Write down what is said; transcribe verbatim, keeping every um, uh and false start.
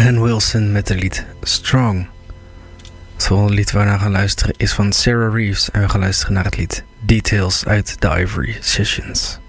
En Wilson met het lied Strong. Het volgende lied waar we naar gaan luisteren is van Sarah Reeves. En we gaan luisteren naar het lied Details uit The Ivory Sessions.